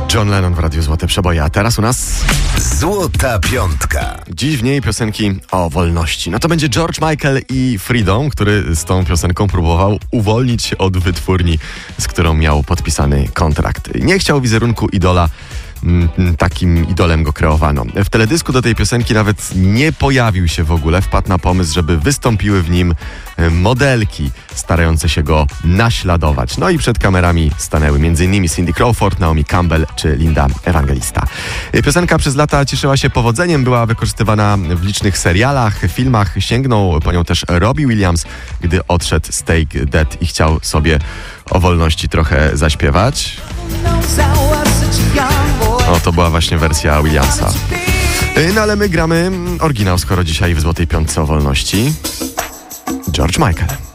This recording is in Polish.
John Lennon w Radiu Złote Przeboje, a teraz u nas Złota Piątka. dziś w niej piosenki o wolności. No to będzie George Michael i Freedom, który z tą piosenką próbował uwolnić się od wytwórni, z którą miał podpisany kontrakt. Nie chciał wizerunku idola, takim idolem go kreowano. W teledysku do tej piosenki nawet nie pojawił się w ogóle. Wpadł na pomysł, żeby wystąpiły w nim modelki starające się go naśladować. No i przed kamerami stanęły m.in. Cindy Crawford, Naomi Campbell czy Linda Evangelista. Piosenka przez lata cieszyła się powodzeniem, była wykorzystywana w licznych serialach, filmach. Sięgnął po nią też Robbie Williams, gdy odszedł z Take That i chciał sobie o wolności trochę zaśpiewać. O, to była właśnie wersja Williamsa. No ale my gramy oryginał, skoro dzisiaj w Złotej Piątce o wolności. George Michael.